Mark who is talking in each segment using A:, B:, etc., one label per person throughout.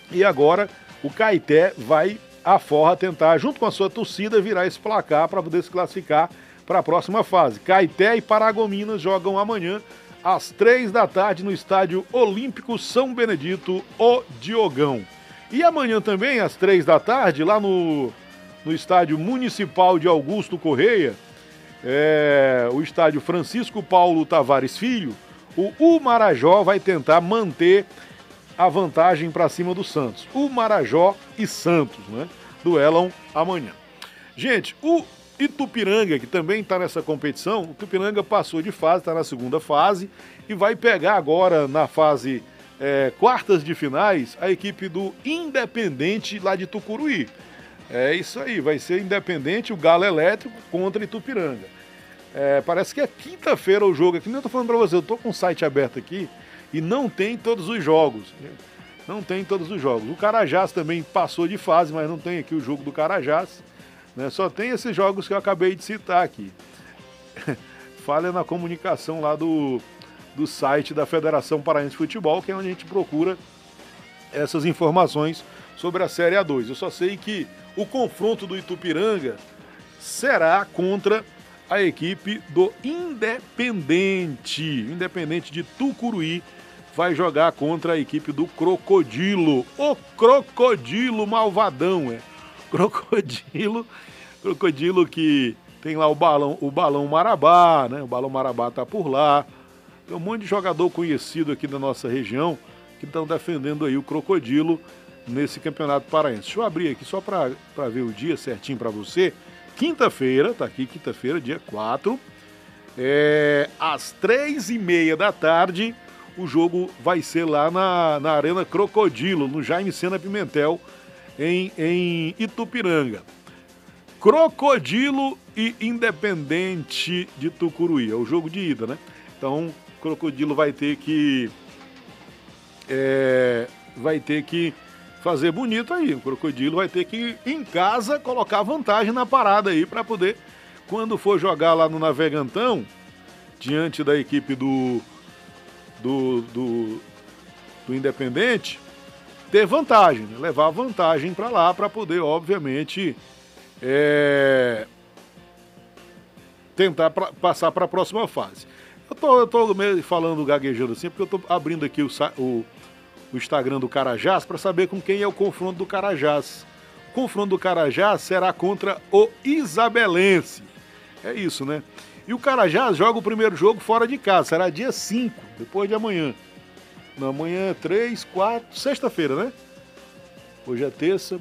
A: E agora o Caeté vai à Forra tentar, junto com a sua torcida, virar esse placar para poder se classificar para a próxima fase. Caeté e Paragominas jogam amanhã às 3 da tarde no Estádio Olímpico São Benedito, o Diogão. E amanhã também, às 3 da tarde, lá no Estádio Municipal de Augusto Correia, o Estádio Francisco Paulo Tavares Filho, o Marajó vai tentar manter a vantagem para cima do Santos. O Marajó e Santos, né? Duelam amanhã. Gente, o Itupiranga, que também está nessa competição, o Itupiranga passou de fase, está na segunda fase e vai pegar agora na fase quartas de finais a equipe do Independente lá de Tucuruí. É isso aí, vai ser Independente, o Galo Elétrico contra Itupiranga. Parece que é quinta-feira o jogo aqui, não estou falando para você, eu estou com o site aberto aqui e não tem todos os jogos. Não tem todos os jogos. O Carajás também passou de fase, mas não tem aqui o jogo do Carajás. Né? Só tem esses jogos que eu acabei de citar aqui. Falha na comunicação lá do site da Federação Paraense de Futebol, que é onde a gente procura essas informações sobre a Série A2. Eu só sei que o confronto do Itupiranga será contra a equipe do Independente. O Independente de Tucuruí vai jogar contra a equipe do Crocodilo. O Crocodilo malvadão, Crocodilo que tem lá o Balão Marabá, né? O Balão Marabá tá por lá. Tem um monte de jogador conhecido aqui da nossa região que estão defendendo aí o Crocodilo nesse Campeonato Paraense. Deixa eu abrir aqui só para ver o dia certinho para você. Quinta-feira, tá aqui, quinta-feira, dia 4, às 3h30 o jogo vai ser lá na Arena Crocodilo, no Jaime Sena Pimentel, em Itupiranga. Crocodilo e Independente de Tucuruí, é o jogo de ida, né? Então, Crocodilo vai ter que fazer bonito aí. O Crocodilo vai ter que, em casa, colocar vantagem na parada aí para poder, quando for jogar lá no Navegantão, diante da equipe do Independente, ter vantagem, né? Levar vantagem para lá para poder, obviamente, tentar passar para a próxima fase. Eu tô meio falando gaguejando assim, porque eu tô abrindo aqui o Instagram do Carajás para saber com quem é o confronto do Carajás. O confronto do Carajás será contra o Isabelense. É isso, né? E o Carajás joga o primeiro jogo fora de casa, será dia 5, depois de amanhã. Não, amanhã é 3, 4, sexta-feira, né? Hoje é terça.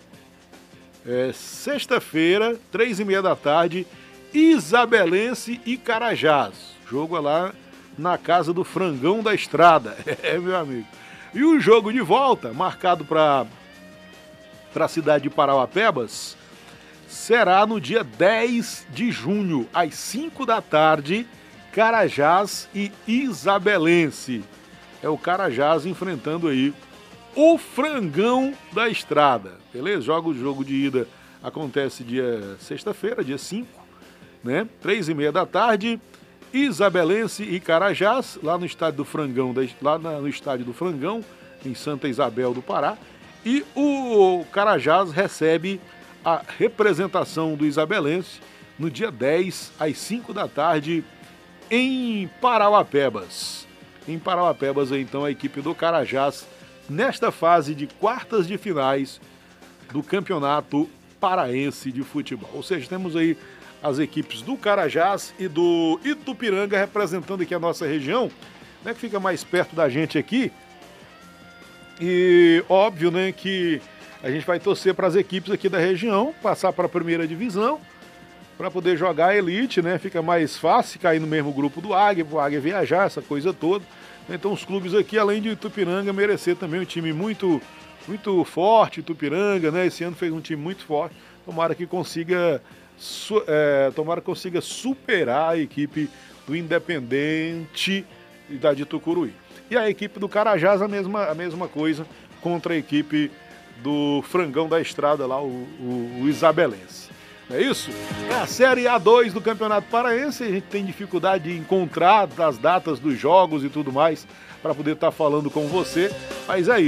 A: Sexta-feira, 3h30, Isabelense e Carajás. Jogo é lá na casa do Frangão da Estrada. Meu amigo. E o jogo de volta, marcado para a cidade de Parauapebas, será no dia 10 de junho, às 5h00, Carajás e Isabelense. É o Carajás enfrentando aí o Frangão da Estrada, beleza? O jogo de ida acontece dia sexta-feira, dia 5, né? 3h30, Isabelense e Carajás, lá no estádio do Frangão, no estádio do Frangão, em Santa Isabel do Pará. E o Carajás recebe a representação do Isabelense no dia 10, às 5h00, em Parauapebas. Em Parauapebas, então, a equipe do Carajás, nesta fase de quartas de finais do Campeonato Paraense de Futebol. Ou seja, temos aí as equipes do Carajás e do Itupiranga representando aqui a nossa região, né, que fica mais perto da gente aqui. E óbvio, né, que a gente vai torcer para as equipes aqui da região passar para a primeira divisão para poder jogar a elite, né? Fica mais fácil cair no mesmo grupo do Águia, o Águia viajar, essa coisa toda. Então os clubes aqui, além de Itupiranga, merecer também um time muito, muito forte, Itupiranga, né? Esse ano fez um time muito forte. Tomara que consiga superar a equipe do Independente da de Tucuruí. E a equipe do Carajás a mesma coisa contra a equipe do Frangão da Estrada lá, o Isabelense. Não é isso? É a Série A2 do Campeonato Paraense. A gente tem dificuldade de encontrar as datas dos jogos e tudo mais para poder estar falando com você. Mas é isso.